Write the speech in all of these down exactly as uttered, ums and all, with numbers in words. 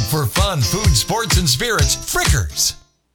for fun, food, sports, and spirits, Frickers.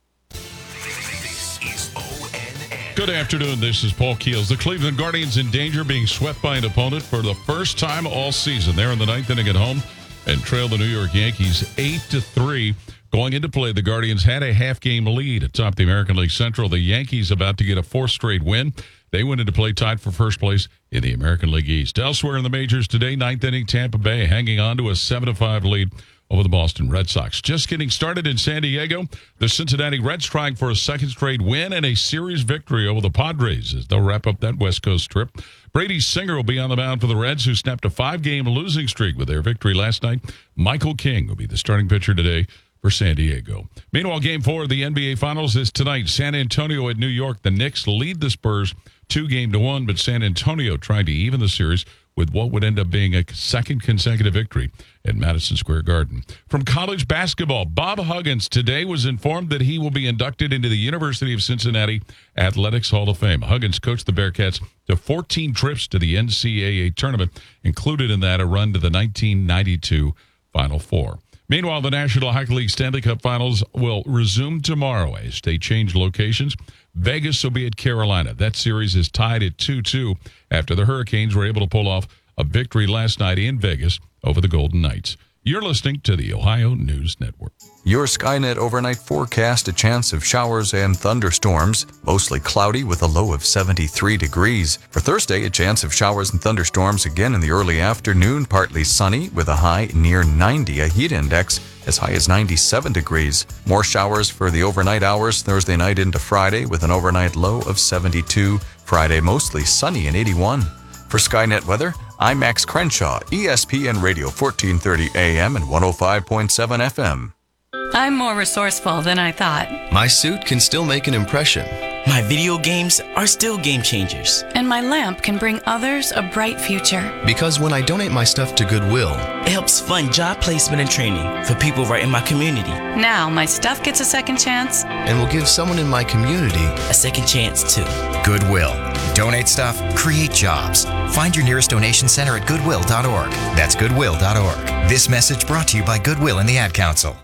Good afternoon. This is Paul Keels. The Cleveland Guardians in danger of being swept by an opponent for the first time all season. They're in the ninth inning at home and trail the New York Yankees eight to three. Going into play, the Guardians had a half-game lead atop the American League Central. The Yankees about to get a fourth straight win. They went into play tied for first place in the American League East. Elsewhere in the majors today, ninth inning, Tampa Bay hanging on to a seven to five lead over the Boston Red Sox. Just getting started in San Diego, the Cincinnati Reds trying for a second straight win and a series victory over the Padres as they'll wrap up that West Coast trip. Brady Singer will be on the mound for the Reds, who snapped a five-game losing streak with their victory last night. Michael King will be the starting pitcher today for San Diego. Meanwhile, Game four of the N B A Finals is tonight. San Antonio at New York. The Knicks lead the Spurs two game to one, but San Antonio tried to even the series with what would end up being a second consecutive victory at Madison Square Garden. From college basketball, Bob Huggins today was informed that he will be inducted into the University of Cincinnati Athletics Hall of Fame. Huggins coached the Bearcats to fourteen trips to the N C double A tournament, included in that a run to the nineteen ninety-two Final Four. Meanwhile, the National Hockey League Stanley Cup Finals will resume tomorrow as they change locations. Vegas will be at Carolina. That series is tied at two two after the Hurricanes were able to pull off a victory last night in Vegas over the Golden Knights. You're listening to the Ohio News Network. Your Skynet overnight forecast: a chance of showers and thunderstorms. Mostly cloudy with a low of seventy-three degrees. For Thursday, a chance of showers and thunderstorms again in the early afternoon. Partly sunny with a high near ninety. A heat index as high as ninety-seven degrees. More showers for the overnight hours Thursday night into Friday with an overnight low of seventy-two. Friday, mostly sunny and eighty-one. For Skynet weather, I'm Max Crenshaw, E S P N Radio, fourteen thirty A M and one oh five point seven F M. I'm more resourceful than I thought. My suit can still make an impression. My video games are still game changers. And my lamp can bring others a bright future. Because when I donate my stuff to Goodwill, it helps fund job placement and training for people right in my community. Now my stuff gets a second chance. And will give someone in my community a second chance too. Goodwill. Donate stuff, create jobs. Find your nearest donation center at goodwill dot org. That's goodwill dot org. This message brought to you by Goodwill and the Ad Council.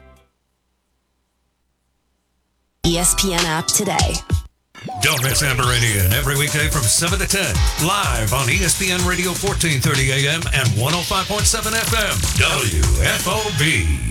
E S P N app today. Don't miss Amber Radiant every weekday from seven to ten, live on E S P N Radio, fourteen thirty A M and one oh five point seven F M, W F O B.